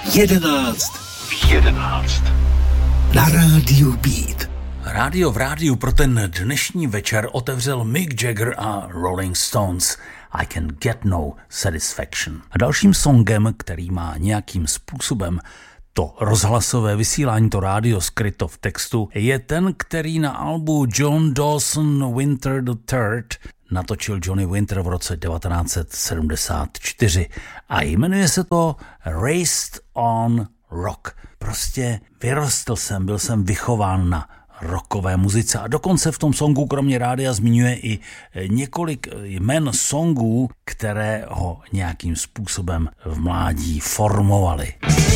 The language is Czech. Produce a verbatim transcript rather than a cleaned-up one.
Jedenáct v jedenáct. Na rádiu Beat. Rádio v rádiu pro ten dnešní večer otevřel Mick Jagger a Rolling Stones. I Can Get No Satisfaction. A dalším songem, který má nějakým způsobem to rozhlasové vysílání, to rádio skryto v textu, je ten, který na albu John Dawson Winter the Third natočil Johnny Winter v roce devatenáct set sedmdesát čtyři a jmenuje se to Raised on Rock. Prostě vyrostl jsem, byl jsem vychován na rockové muzice a dokonce v tom songu kromě rádia zmiňuje i několik jmen songů, které ho nějakým způsobem v mládí formovaly.